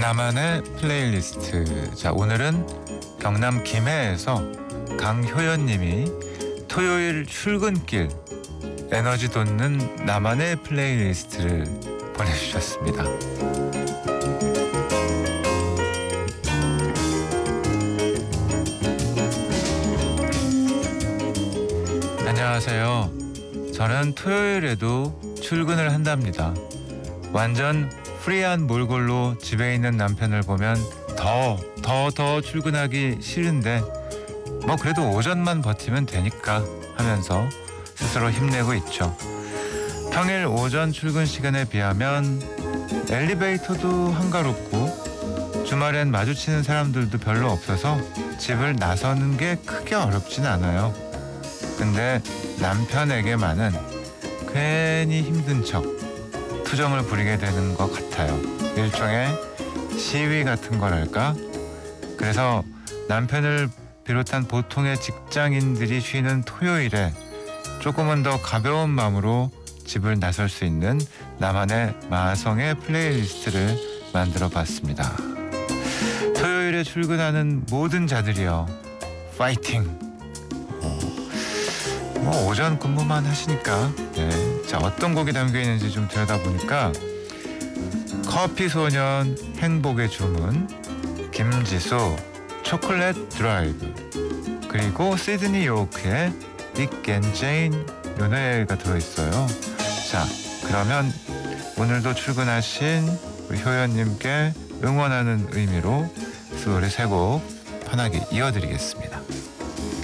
나만의 플레이리스트. 자, 오늘은 경남 김해에서 강효연님이 토요일 출근길 에너지 돋는 나만의 플레이리스트를 보내주셨습니다. 안녕하세요. 저는 토요일에도 출근을 한답니다. 완전 프리한 몰골로 집에 있는 남편을 보면 더 출근하기 싫은데 뭐 그래도 오전만 버티면 되니까 하면서 스스로 힘내고 있죠. 평일 오전 출근 시간에 비하면 엘리베이터도 한가롭고 주말엔 마주치는 사람들도 별로 없어서 집을 나서는 게 크게 어렵진 않아요. 근데 남편에게만은 괜히 힘든 척 투정을 부리게 되는 것 같아요. 일종의 시위 같은 거랄까? 그래서 남편을 비롯한 보통의 직장인들이 쉬는 토요일에 조금은 더 가벼운 마음으로 집을 나설 수 있는 나만의 마성의 플레이리스트를 만들어 봤습니다. 토요일에 출근하는 모든 자들이요, 파이팅! 뭐 오전 근무만 하시니까. 네. 자, 어떤 곡이 담겨 있는지 좀 들여다보니까 커피소년 행복의 주문, 김지수 초콜릿 드라이브, 그리고 시드니 요크의 닉 앤 제인 요 노래가 들어있어요. 자, 그러면 오늘도 출근하신 우리 효연님께 응원하는 의미로 노래 세 곡 편하게 이어드리겠습니다.